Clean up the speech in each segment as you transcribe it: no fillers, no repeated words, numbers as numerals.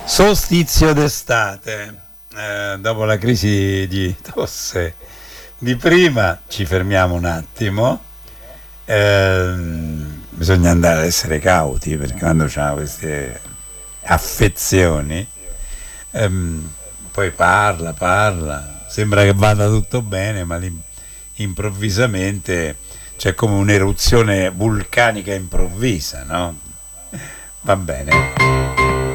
Solstizio d'estate, dopo la crisi di tosse di prima, ci fermiamo un attimo, bisogna andare ad essere cauti perché quando c'ha queste affezioni, poi parla, sembra che vada tutto bene, ma improvvisamente c'è come un'eruzione vulcanica improvvisa, no? Va bene.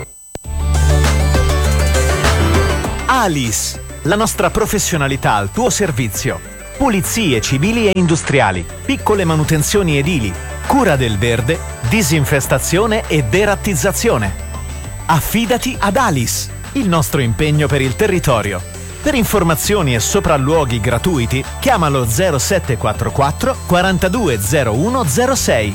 Alice, la nostra professionalità al tuo servizio. Pulizie civili e industriali, piccole manutenzioni edili, cura del verde, disinfestazione e derattizzazione. Affidati ad Alice, il nostro impegno per il territorio. Per informazioni e sopralluoghi gratuiti, chiamalo 0744 420106.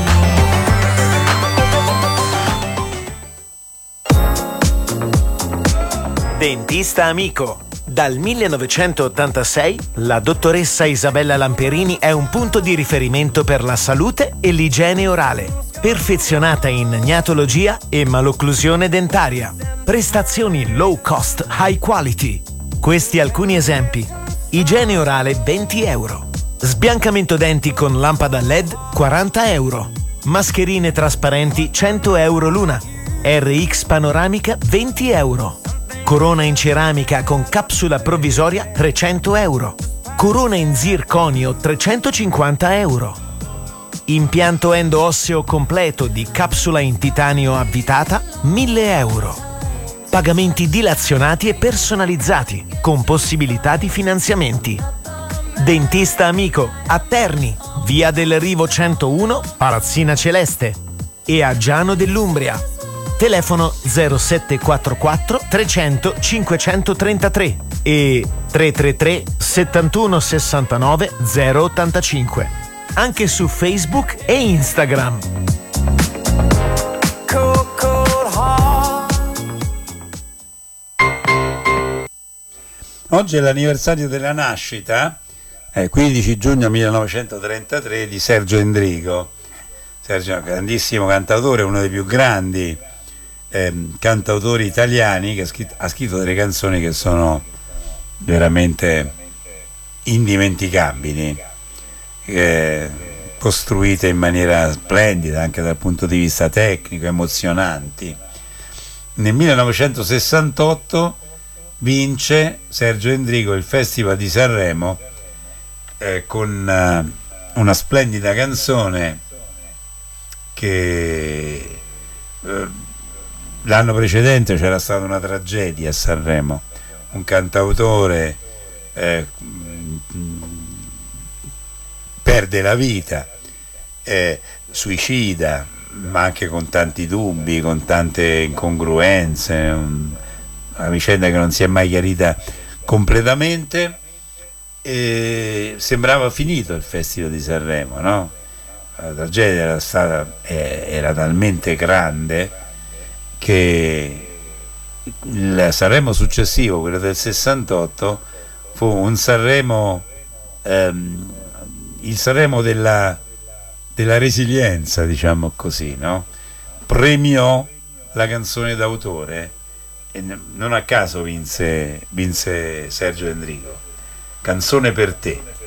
Dentista amico. Dal 1986 la dottoressa Isabella Lamperini è un punto di riferimento per la salute e l'igiene orale. Perfezionata in gnatologia e malocclusione dentaria. Prestazioni low cost, high quality. Questi alcuni esempi. Igiene orale 20 euro. Sbiancamento denti con lampada LED 40 euro. Mascherine trasparenti 100 euro l'una. RX panoramica 20 euro. Corona in ceramica con capsula provvisoria 300 euro. Corona in zirconio 350 euro. Impianto endo-osseo completo di capsula in titanio avvitata 1000 euro. Pagamenti dilazionati e personalizzati con possibilità di finanziamenti. Dentista amico a Terni, via del Rivo 101, Palazzina Celeste, e a Giano dell'Umbria. Telefono 0744 300 533 e 333 71 69 085. Anche su Facebook e Instagram. Oggi è l'anniversario della nascita, 15 giugno 1933, di Sergio Endrigo. Sergio è un grandissimo cantautore, uno dei più grandi cantautori italiani, che ha scritto delle canzoni che sono veramente indimenticabili, costruite in maniera splendida anche dal punto di vista tecnico, emozionanti. Nel 1968 vince Sergio Endrigo il Festival di Sanremo con una splendida canzone che l'anno precedente c'era stata una tragedia a Sanremo, un cantautore perde la vita, suicida, ma anche con tanti dubbi, con tante incongruenze, una vicenda che non si è mai chiarita completamente, e sembrava finito il Festival di Sanremo, no? La tragedia era talmente grande che il Sanremo successivo, quello del 68, fu un Sanremo, il Sanremo della resilienza, diciamo così, no? Premiò la canzone d'autore e non a caso vinse Sergio Endrigo. Canzone per te.